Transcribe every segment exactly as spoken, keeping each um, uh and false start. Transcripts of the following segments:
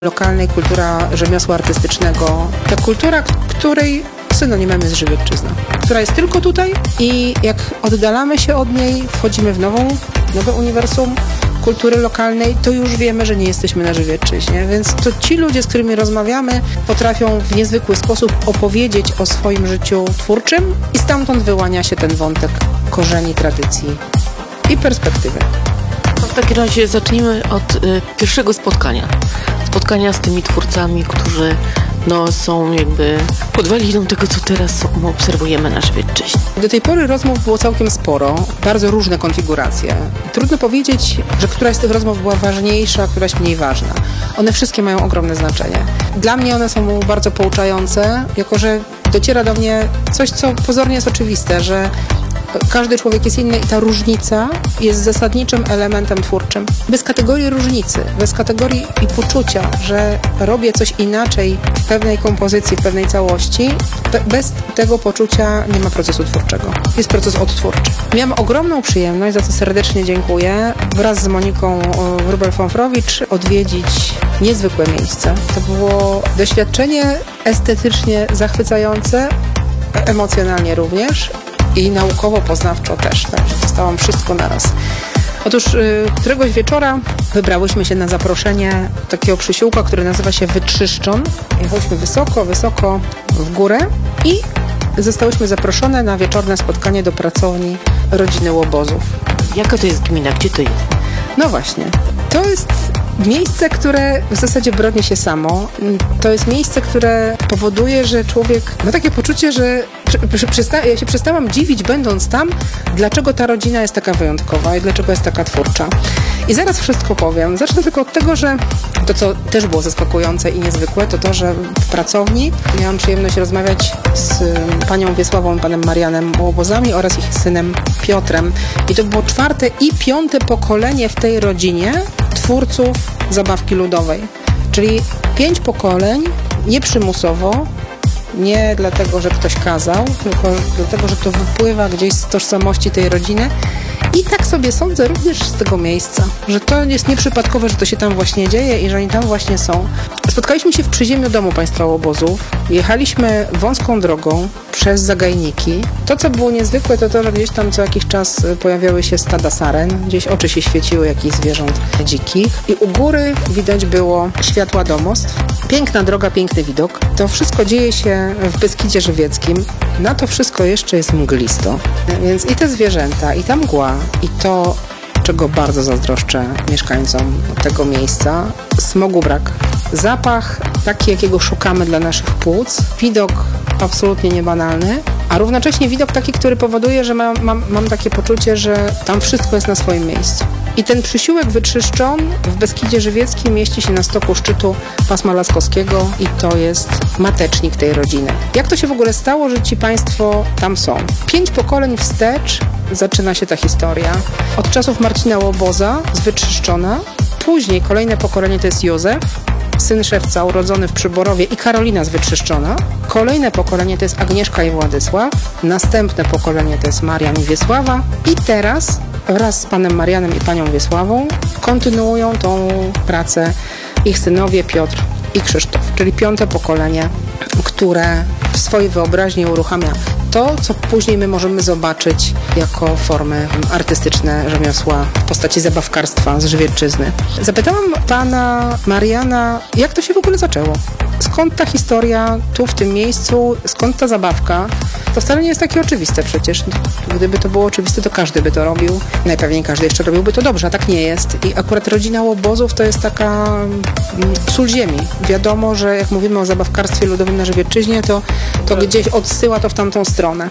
lokalnej, kultura rzemiosła artystycznego. Ta kultura, której synonimem jest Żywiecczyzna, która jest tylko tutaj i jak oddalamy się od niej, wchodzimy w nową, nowe uniwersum kultury lokalnej, to już wiemy, że nie jesteśmy na Żywiecczyźnie, więc to ci ludzie, z którymi rozmawiamy, potrafią w niezwykły sposób opowiedzieć o swoim życiu twórczym i stamtąd wyłania się ten wątek korzeni, tradycji i perspektywy. No w takim razie zacznijmy od y, pierwszego spotkania. Spotkania z tymi twórcami, którzy no, są jakby podwaliną tego, co teraz obserwujemy na Żywiecczyźnie. Do tej pory rozmów było całkiem sporo, bardzo różne konfiguracje. Trudno powiedzieć, że któraś z tych rozmów była ważniejsza, a któraś mniej ważna. One wszystkie mają ogromne znaczenie. Dla mnie one są bardzo pouczające, jako że dociera do mnie coś, co pozornie jest oczywiste, że każdy człowiek jest inny i ta różnica jest zasadniczym elementem twórczym. Bez kategorii różnicy, bez kategorii i poczucia, że robię coś inaczej w pewnej kompozycji, w pewnej całości, bez tego poczucia nie ma procesu twórczego. Jest proces odtwórczy. Miałam ogromną przyjemność, za co serdecznie dziękuję, wraz z Moniką Wróbel-Fonfrowicz odwiedzić niezwykłe miejsce. To było doświadczenie estetycznie zachwycające, emocjonalnie również. I naukowo-poznawczo też, także dostałam wszystko naraz. Otóż y, któregoś wieczora wybrałyśmy się na zaproszenie takiego przysiłka, który nazywa się Wytrzyszczon. Jechaliśmy wysoko, wysoko w górę i zostałyśmy zaproszone na wieczorne spotkanie do pracowni rodziny Łobozów. Jaka to jest gmina? Gdzie to jest? No właśnie, to jest miejsce, które w zasadzie broni się samo. To jest miejsce, które powoduje, że człowiek ma takie poczucie, że ja się przestałam dziwić, będąc tam, dlaczego ta rodzina jest taka wyjątkowa i dlaczego jest taka twórcza. I zaraz wszystko powiem. Zacznę tylko od tego, że to, co też było zaskakujące i niezwykłe, to to, że w pracowni miałam przyjemność rozmawiać z panią Wiesławą i panem Marianem Łobozami oraz ich synem Piotrem. I to było czwarte i piąte pokolenie w tej rodzinie twórców zabawki ludowej. Czyli pięć pokoleń, nieprzymusowo, nie dlatego, że ktoś kazał, tylko dlatego, że to wypływa gdzieś z tożsamości tej rodziny. I tak sobie sądzę również z tego miejsca, że to jest nieprzypadkowe, że to się tam właśnie dzieje i że oni tam właśnie są. Spotkaliśmy się w przyziemiu domu państwa Łobozów. Jechaliśmy wąską drogą przez zagajniki. To, co było niezwykłe, to to, że gdzieś tam co jakiś czas pojawiały się stada saren. Gdzieś oczy się świeciły jakichś zwierząt dzikich. I u góry widać było światła domostw. Piękna droga, piękny widok. To wszystko dzieje się w Beskidzie Żywieckim. Na to wszystko jeszcze jest mglisto. Więc i te zwierzęta, i ta mgła, i to, czego bardzo zazdroszczę mieszkańcom tego miejsca, smogu brak. Zapach taki, jakiego szukamy dla naszych płuc. Widok absolutnie niebanalny, a równocześnie widok taki, który powoduje, że mam, mam, mam takie poczucie, że tam wszystko jest na swoim miejscu. I ten przysiłek Wytrzyszczon w Beskidzie Żywieckim mieści się na stoku szczytu pasma laskowskiego i to jest matecznik tej rodziny. Jak to się w ogóle stało, że ci państwo tam są? Pięć pokoleń wstecz zaczyna się ta historia. Od czasów Marcina Łoboza z Wytrzyszczona. Później kolejne pokolenie to jest Józef, syn szewca urodzony w Przyborowie, i Karolina z Wytrzyszczona. Kolejne pokolenie to jest Agnieszka i Władysław. Następne pokolenie to jest Marian i Wiesława. I teraz wraz z panem Marianem i panią Wiesławą kontynuują tą pracę ich synowie Piotr i Krzysztof, czyli piąte pokolenie, które w swojej wyobraźni uruchamia to, co później my możemy zobaczyć jako formy artystyczne rzemiosła w postaci zabawkarstwa z Żywiecczyzny. Zapytałam pana Mariana, jak to się w ogóle zaczęło? Skąd ta historia tu, w tym miejscu? Skąd ta zabawka? To wcale nie jest takie oczywiste przecież. Gdyby to było oczywiste, to każdy by to robił. Najpewniej każdy jeszcze robiłby to dobrze, a tak nie jest. I akurat rodzina Łobozów to jest taka sól ziemi. Wiadomo, że jak mówimy o zabawkarstwie ludowym na Żywiecczyźnie, to, to gdzieś odsyła to w tamtą stronę.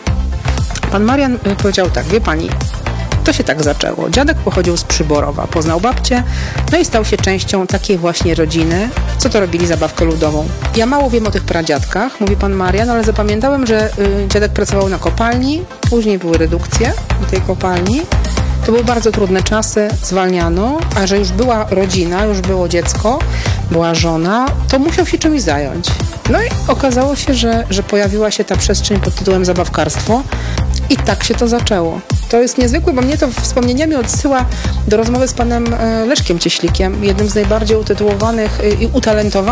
Pan Marian powiedział tak, wie pani, to się tak zaczęło. Dziadek pochodził z Przyborowa, poznał babcię, no i stał się częścią takiej właśnie rodziny, co to robili zabawkę ludową. Ja mało wiem o tych pradziadkach, mówi pan Marian, ale zapamiętałem, że y, dziadek pracował na kopalni, później były redukcje w tej kopalni. To były bardzo trudne czasy, zwalniano, a że już była rodzina, już było dziecko, była żona, to musiał się czymś zająć. No i okazało się, że, że pojawiła się ta przestrzeń pod tytułem zabawkarstwo i tak się to zaczęło. To jest niezwykłe, bo mnie to wspomnieniami odsyła do rozmowy z panem e, Leszkiem Cieślikiem, jednym z najbardziej utytułowanych i utalentowanych